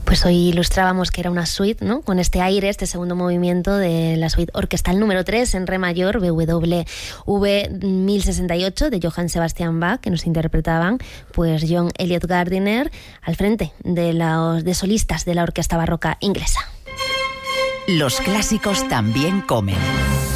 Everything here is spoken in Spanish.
Pues hoy ilustrábamos que era una suite, ¿no? Con este aire, este segundo movimiento de la suite orquestal número 3 en re mayor, BWV 1068 de Johann Sebastian Bach, que nos interpretaban pues John Eliot Gardiner al frente de solistas de la orquesta barroca inglesa. Los clásicos también comen.